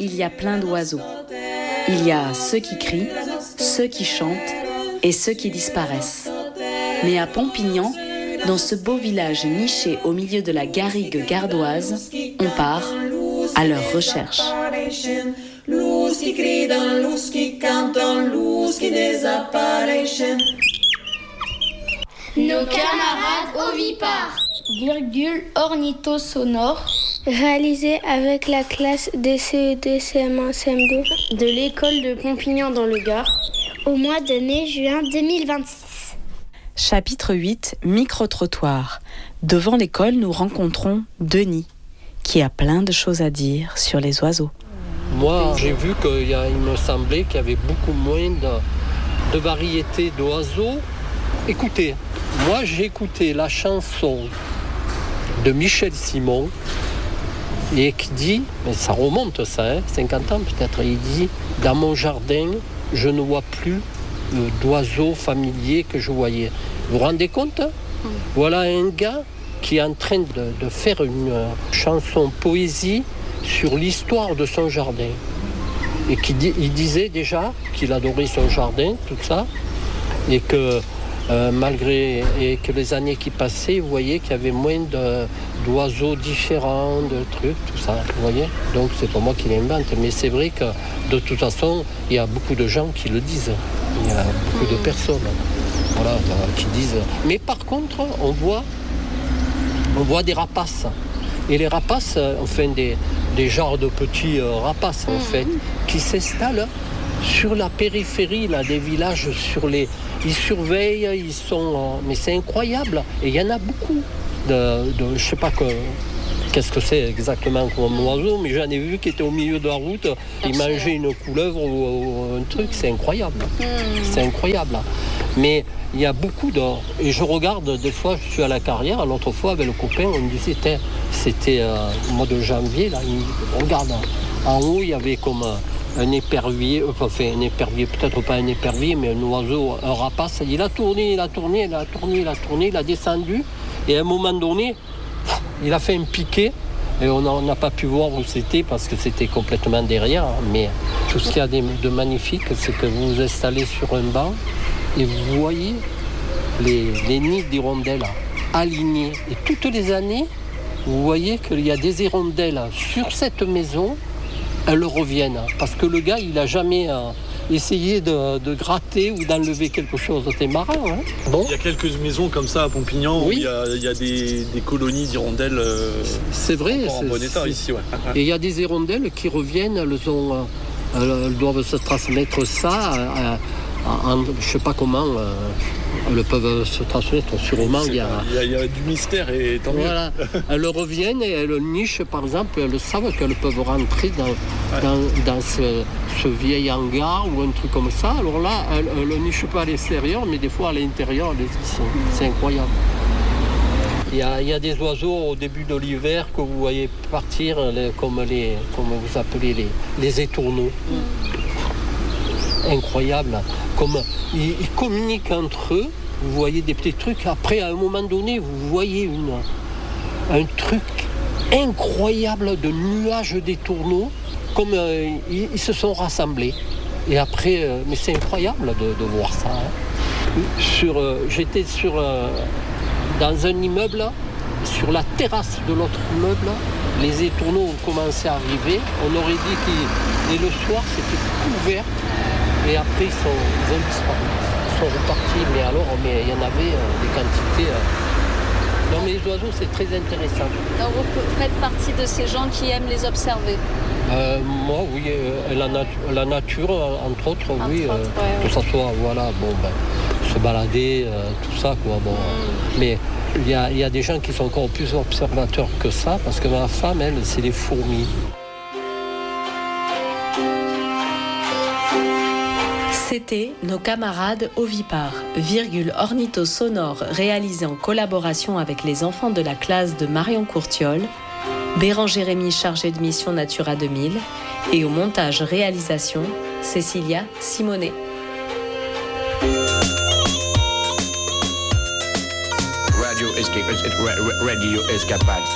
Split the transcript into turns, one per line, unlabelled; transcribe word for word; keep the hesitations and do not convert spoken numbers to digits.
il y a plein d'oiseaux. Il y a ceux qui crient, ceux qui chantent et ceux qui disparaissent. Mais à Pompignan, dans ce beau village niché au milieu de la garrigue gardoise, on part à leur recherche.
Luz qui crient, luz qui cantent, luz qui disparaissent.
Nos camarades ovipares. Virgule ornithosonore. Réalisé avec la classe des C E deux, C M un, C M deux de l'école de Pompignan dans le Gard au mois de mai-juin deux mille vingt-six.
Chapitre huit, micro-trottoir. Devant l'école, nous rencontrons Denis, qui a plein de choses à dire sur les oiseaux.
Moi, j'ai vu qu'il y a, il me semblait qu'il y avait beaucoup moins de, de variétés d'oiseaux. Écoutez, moi j'ai écouté la chanson de Michel Simon et qui dit, mais ça remonte ça, hein, cinquante ans peut-être, il dit « Dans mon jardin, je ne vois plus euh, d'oiseaux familiers que je voyais. » Vous vous rendez compte hein? mm. Voilà un gars qui est en train de, de faire une euh, chanson poésie sur l'histoire de son jardin. Et qui dit, il disait déjà qu'il adorait son jardin, tout ça, et que euh, malgré et que les années qui passaient, vous voyez qu'il y avait moins de, d'oiseaux différents, de trucs, tout ça, vous voyez. Donc c'est pas moi qui l'invente, mais c'est vrai que de toute façon, il y a beaucoup de gens qui le disent. Il y a beaucoup de personnes, voilà, qui disent. Mais par contre, on voit, on voit des rapaces. Et les rapaces, enfin des, des genres de petits euh, rapaces en mmh. fait, qui s'installent sur la périphérie là, des villages, sur les, ils surveillent, ils sont, euh, mais c'est incroyable. Et il y en a beaucoup. De, de, je sais pas que, qu'est-ce que c'est exactement comme oiseau, mais j'en ai vu qui était au milieu de la route, il mangeait une couleuvre ou, ou un truc, c'est incroyable. Mmh. C'est incroyable. Mais il y a beaucoup de... Et je regarde, des fois, je suis à la carrière, l'autre fois, avec le copain, on me disait, c'était, c'était euh, au mois de janvier, là, il regarde, en haut, il y avait comme un épervier, enfin, un épervier, peut-être pas un épervier, mais un oiseau, un rapace. Il a tourné, il a tourné, il a tourné, il a tourné, il a descendu, et à un moment donné, il a fait un piqué, et on n'a pas pu voir où c'était, parce que c'était complètement derrière, mais tout ce qu'il y a de magnifique, c'est que vous vous installez sur un banc, et vous voyez les, les nids d'hirondelles alignés. Et toutes les années, vous voyez qu'il y a des hirondelles sur cette maison, elles reviennent. Parce que le gars, il n'a jamais euh, essayé de, de gratter ou d'enlever quelque chose. C'est marrant, hein? Bon.
Il y a quelques maisons comme ça à Pompignan, oui. Où il y a, il y a des, des colonies d'hirondelles euh,
c'est vrai,
en
c'est,
bon état
c'est...
ici. Ouais.
Et il y a des hirondelles qui reviennent, elles, ont, elles doivent se transmettre ça... Euh, En, je ne sais pas comment euh, elles peuvent se transmettre. Sûrement, il y a,
il y a, il y a du mystère et tant mieux.
Voilà. Elles reviennent et elles nichent, par exemple, elles savent qu'elles peuvent rentrer dans, ouais. dans, dans ce, ce vieil hangar ou un truc comme ça. Alors là, elles ne nichent pas à l'extérieur, mais des fois à l'intérieur, c'est, c'est incroyable. Il y, a, il y a des oiseaux au début de l'hiver que vous voyez partir les, comme, les, comme vous appelez les, les étourneaux. Mm. Incroyable, comme ils, ils communiquent entre eux, vous voyez des petits trucs, après à un moment donné vous voyez une, un truc incroyable de nuages d'étourneaux, comme euh, ils, ils se sont rassemblés. Et après, euh, mais c'est incroyable de, de voir ça. Hein. Sur, euh, j'étais sur, euh, dans un immeuble, sur la terrasse de l'autre immeuble, les étourneaux ont commencé à arriver, on aurait dit qu'ils, et le soir c'était couvert. Et après, ils sont, ils ont disparu. Ils sont repartis, mais alors, mais il y en avait euh, des quantités. Euh... Non, mais les oiseaux, c'est très intéressant.
Donc, vous faites partie de ces gens qui aiment les observer?
euh, Moi, oui. Euh, la, natu- la nature, entre autres, entre oui. Autres, euh, ouais, que ouais. ça soit, voilà, bon, ben, se balader, euh, tout ça, quoi. Bon, mm. Mais il y a, y a des gens qui sont encore plus observateurs que ça, parce que ma femme, elle, c'est les fourmis.
C'était Nos camarades ovipares, virgule ornithosonore réalisé en collaboration avec les enfants de la classe de Marion Courtiol, Béranger Rémy chargé de mission Natura deux mille et au montage-réalisation Cécilia Simonet. Radio Escape, Radio Escapade.